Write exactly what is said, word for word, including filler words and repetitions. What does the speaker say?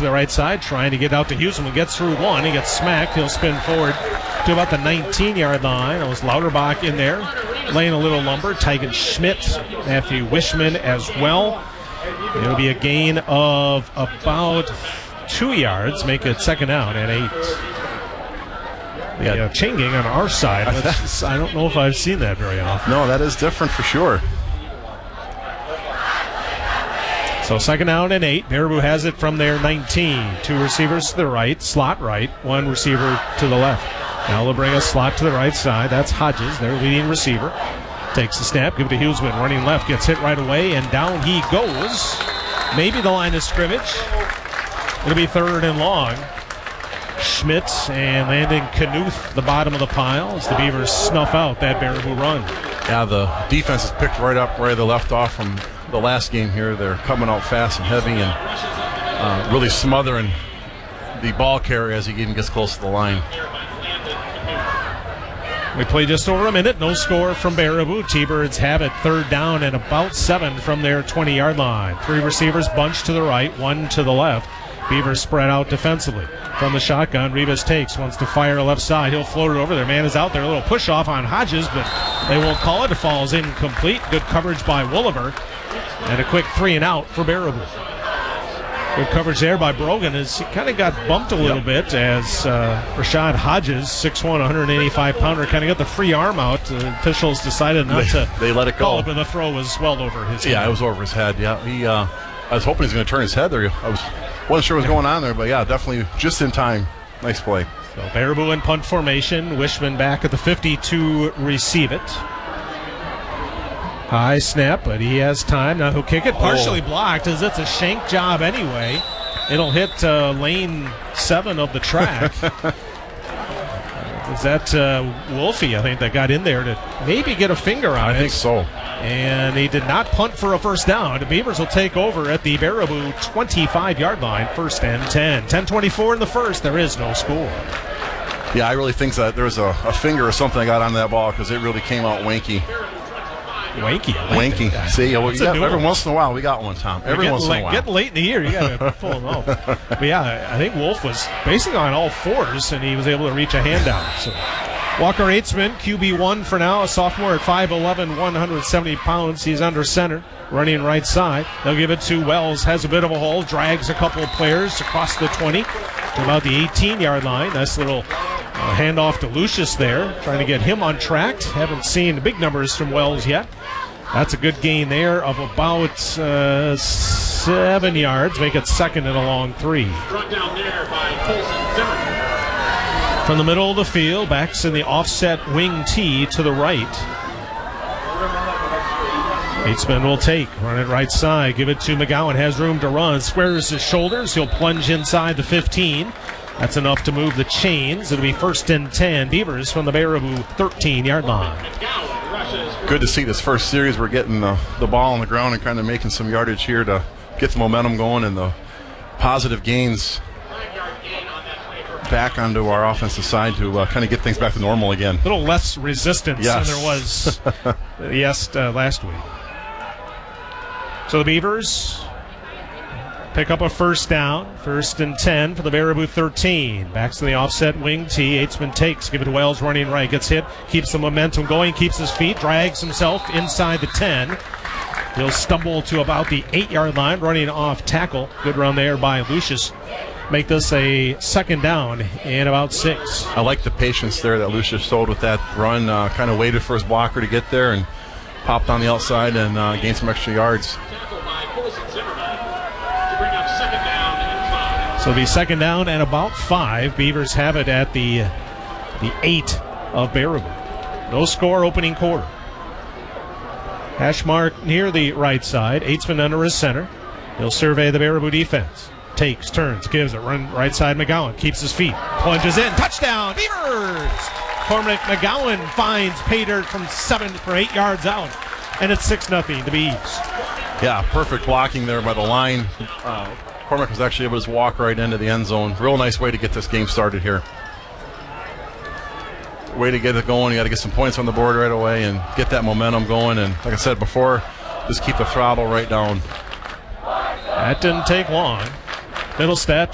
the right side, trying to get out to Houston. Gets through one. He gets smacked. He'll spin forward to about the nineteen-yard line. It was Lauterbach in there, laying a little lumber. Tygan Schmidt, Matthew Wishman as well. It'll be a gain of about two yards. Make it second down at eight. Yeah, uh, changing on our side. I don't know if I've seen that very often. No, that is different for sure. So second down and eight. Baraboo has it from their nineteen. Two receivers to the right, slot right, one receiver to the left. Now they'll bring a slot to the right side. That's Hodges, their leading receiver. Takes the snap, give it to Hughesman, running left, gets hit right away, and down he goes. Maybe the line of scrimmage. It'll be third and long. Schmidt and Landon Knuth, the bottom of the pile, as the Beavers snuff out that Baraboo run. Yeah, the defense is picked right up where they left off from the last game here. They're coming out fast and heavy and uh, really smothering the ball carrier as he even gets close to the line. We play just over a minute. No score from Baraboo. T-Birds have it third down and about seven from their twenty-yard line. Three receivers bunched to the right, one to the left. Beavers spread out defensively. From the shotgun, Rivas takes, wants to fire left side. He'll float it over. Their man is out there. A little push off on Hodges, but they won't call it. It falls incomplete. Good coverage by Woolever. And a quick three and out for Baraboo. Good coverage there by Brogan as he kind of got bumped a little yep. bit as uh, Rashad Hodges, six one, one eighty-five pounder, kind of got the free arm out. The officials decided not they, to they let it go. Call it, but the throw was well over his head. Yeah, it was over his head. Yeah, he. Uh, I was hoping he was going to turn his head there. I was wasn't sure what was going on there, but yeah, definitely just in time. Nice play. So Baraboo in punt formation. Wishman back at the fifty to receive it. High snap, but he has time. Now he'll kick it. Partially oh. blocked as it's a shank job anyway. It'll hit uh, lane seven of the track. Was that uh, Wolfie, I think, that got in there to maybe get a finger on I it? I think so. And he did not punt for a first down. The Beavers will take over at the Baraboo twenty-five-yard line, first and ten. ten twenty-four in the first. There is no score. Yeah, I really think that there was a, a finger or something I got on that ball because it really came out wanky. Wanky. Like wanky. That. See, well, you got, every one. once in a while we got one, Tom. Every once late, in a while. Getting late in the year, you got to pull them out. But yeah, I think Wolf was basically on all fours, and he was able to reach a hand down. So Walker Eitzman, Q B one for now, a sophomore at five eleven, one hundred seventy pounds. He's under center, running right side. They'll give it to Wells, has a bit of a hole, drags a couple of players across the twenty to about the eighteen-yard line. Nice little uh, handoff to Lucius there, trying to get him on track. Haven't seen the big numbers from Wells yet. That's a good gain there of about uh, seven yards. Make it second and a long three. From the middle of the field, backs in the offset wing T to the right. Eitzman will take, run it right side, give it to McGowan, has room to run, squares his shoulders, he'll plunge inside the fifteen. That's enough to move the chains. It'll be first and ten. Beavers from the Baraboo thirteen-yard line. Good to see this first series. We're getting the, the ball on the ground and kind of making some yardage here to get the momentum going and the positive gains back onto our offensive side to uh, kind of get things back to normal again. A little less resistance yes. than there was yes, uh, last week. So the Beavers pick up a first down. First and ten for the Baraboo thirteen. Backs to the offset wing T. Eitzman takes. Give it to Wells running right. Gets hit. Keeps the momentum going. Keeps his feet. Drags himself inside the ten. He'll stumble to about the eight-yard line. Running off tackle. Good run there by Lucius. Make this a second down and about six. I like the patience there that Lucius showed with that run. Uh, kind of waited for his blocker to get there and popped on the outside and uh, gained some extra yards. So it'll be second down and about five. Beavers have it at the the eight of Baraboo. No score opening quarter. Hash mark near the right side. Eitzman under his center. He'll survey the Baraboo defense. Takes, turns, gives it. Run right side. McGowan keeps his feet. Plunges in. Touchdown, Beavers! Cormac McGowan finds pay dirt from seven for eight yards out. And it's six nothing to Beavs. Yeah, perfect blocking there by the line. Uh, Cormac was actually able to walk right into the end zone. Real nice way to get this game started here. Way to get it going. You got to get some points on the board right away and get that momentum going. And like I said before, just keep the throttle right down. That didn't take long. Middlestat